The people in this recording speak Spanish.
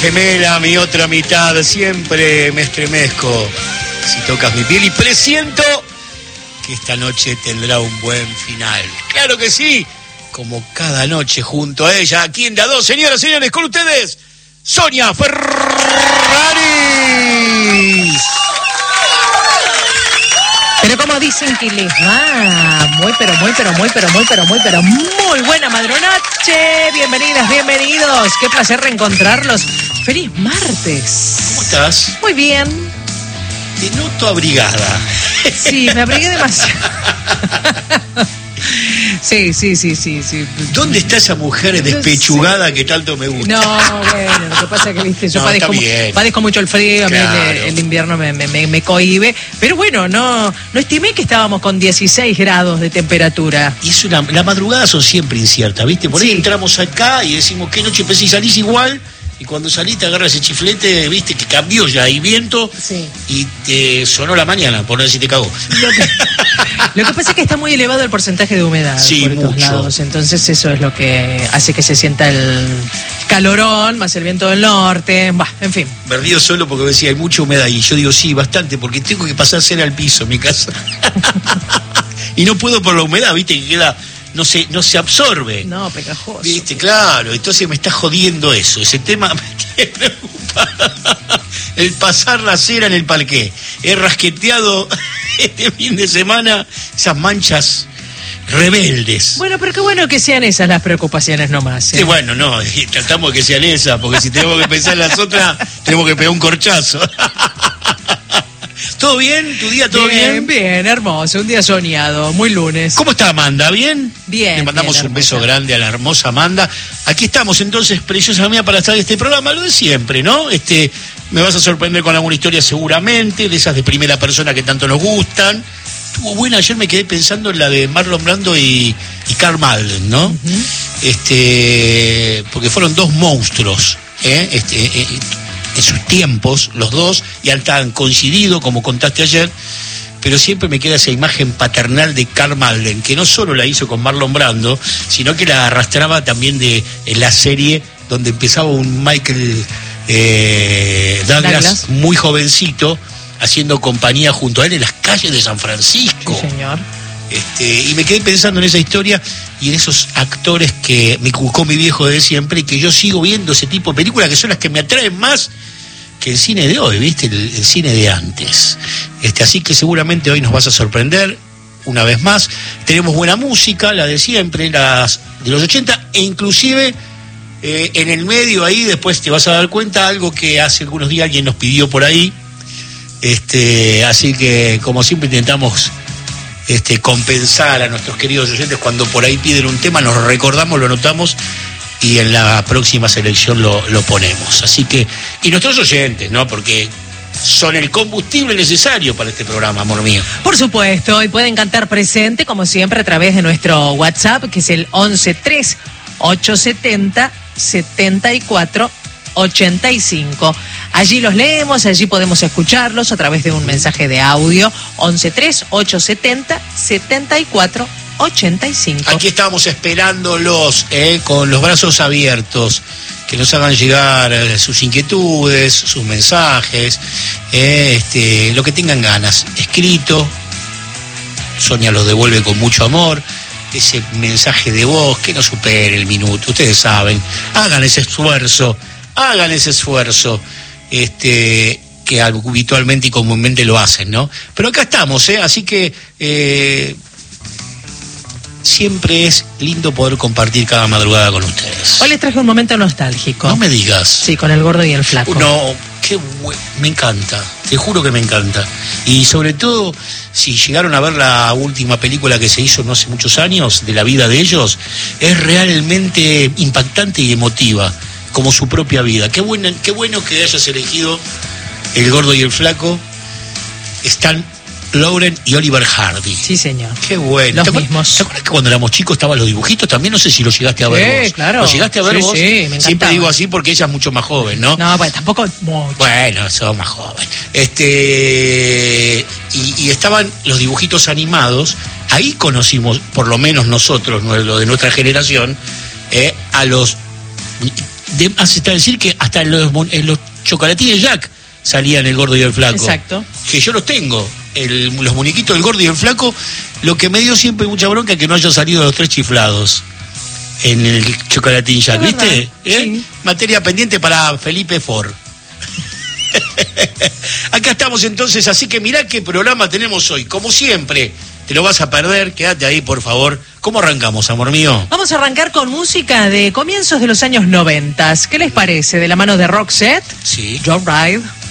gemela, mi otra mitad, siempre me estremezco si tocas mi piel y presiento que esta noche tendrá un buen final. ¡Claro que sí! Como cada noche junto a ella, aquí en De A Dos, señoras y señores, con ustedes, Sonia Ferrari. Pero como dicen que les va, muy buena madronoche. Bienvenidas, bienvenidos. Qué placer reencontrarlos. Feliz martes. ¿Cómo estás? Muy bien. Te noto abrigada. Sí, me abrigué demasiado. Sí. ¿Dónde está esa mujer despechugada que tanto me gusta? No, bueno, lo que pasa es que, viste, yo No, padezco mucho el frío, claro. A mí el invierno me cohíbe, pero bueno, no estimé que estábamos con 16 grados de temperatura. Y las madrugadas son siempre inciertas, ¿viste? Por ahí entramos acá y decimos, ¿qué noche? Pues si salís igual, y cuando salís te agarras ese chiflete, ¿viste? Que cambió ya, hay viento, y te sonó la mañana, por no decir te cagó. Lo que pasa es que está muy elevado el porcentaje de humedad por estos lados, entonces eso es lo que hace que se sienta el calorón, más el viento del norte, en fin. Me río solo porque me decía, hay mucha humedad, y yo digo, sí, bastante, porque tengo que pasar cera al piso en mi casa. Y no puedo por la humedad, ¿viste? Que queda... No se absorbe. No, pegajoso. Viste, claro, entonces me está jodiendo eso. Ese tema me tiene preocupado. El pasar la cera en el parqué. He rasqueteado este fin de semana esas manchas rebeldes. Bueno, pero qué bueno que sean esas las preocupaciones nomás. Sí, bueno, no, tratamos de que sean esas, porque si tenemos que pensar en las otras, tenemos que pegar un corchazo. ¿Todo bien? ¿Tu día todo bien? Bien, hermoso. Un día soñado, muy lunes. ¿Cómo está Amanda? ¿Bien? Bien. Le mandamos un beso grande a la hermosa Amanda. Aquí estamos entonces, preciosa mía, para estar en este programa, lo de siempre, ¿no? Me vas a sorprender con alguna historia seguramente, de esas de primera persona que tanto nos gustan. Estuvo buena, ayer me quedé pensando en la de Marlon Brando y Karl Malden, ¿no? Uh-huh. Porque fueron dos monstruos, en sus tiempos, los dos, y han coincidido, como contaste ayer, pero siempre me queda esa imagen paternal de Karl Malden, que no solo la hizo con Marlon Brando, sino que la arrastraba también en la serie donde empezaba un Michael Douglas muy jovencito, haciendo compañía junto a él en las calles de San Francisco. Sí, señor. Y me quedé pensando en esa historia y en esos actores que me cucó mi viejo de siempre y que yo sigo viendo ese tipo de películas que son las que me atraen más que el cine de hoy, ¿viste? El cine de antes. Así que seguramente hoy nos vas a sorprender una vez más. Tenemos buena música, la de siempre, las de los 80, e inclusive en el medio ahí, después te vas a dar cuenta, algo que hace algunos días alguien nos pidió por ahí. Así que, como siempre, intentamos compensar a nuestros queridos oyentes cuando por ahí piden un tema, nos recordamos, lo anotamos y en la próxima selección lo ponemos. Así que, y nuestros oyentes, ¿no? Porque son el combustible necesario para este programa, amor mío. Por supuesto, y pueden cantar presente, como siempre, a través de nuestro WhatsApp, que es el 1138707485. Allí los leemos, allí podemos escucharlos a través de un mensaje de audio, 1138707485. Aquí estamos esperándolos con los brazos abiertos, que nos hagan llegar sus inquietudes, sus mensajes, lo que tengan ganas. Escrito, Sonia los devuelve con mucho amor. Ese mensaje de voz que no supere el minuto, ustedes saben, hagan ese esfuerzo, que habitualmente y comúnmente lo hacen, ¿no? Pero acá estamos, así que siempre es lindo poder compartir cada madrugada con ustedes. Hoy les traje un momento nostálgico. No me digas. Sí, con el gordo y el flaco. No, qué bueno, me encanta, te juro que me encanta. Y sobre todo, si llegaron a ver la última película que se hizo no hace muchos años, de la vida de ellos, es realmente impactante y emotiva, como su propia vida. Qué bueno que hayas elegido El Gordo y el Flaco, Stan Laurel y Oliver Hardy. Sí, señor. Qué bueno. Los mismos. ¿Te acuerdas que cuando éramos chicos estaban los dibujitos? También no sé si los llegaste a ver vos. Claro. ¿Los llegaste a ver vos? Sí, me encantaba. Siempre digo así porque ella es mucho más joven, ¿no? No, bueno, tampoco mucho. Bueno, son más jóvenes. Y estaban los dibujitos animados. Ahí conocimos, por lo menos nosotros, lo de nuestra generación, a los hasta decir que hasta en los chocolatines Jack salían el gordo y el flaco. Exacto. Que yo los tengo. Los muñequitos del gordo y el flaco. Lo que me dio siempre mucha bronca es que no hayan salido los 3 chiflados en el chocolatín Jack, ¿viste? Sí. Materia pendiente para Felipe Ford. Acá estamos entonces, así que mirá qué programa tenemos hoy. Como siempre, te lo vas a perder, quédate ahí, por favor. ¿Cómo arrancamos, amor mío? Vamos a arrancar con música de comienzos de los años 90. ¿Qué les parece? De la mano de Roxette, sí. Joyride.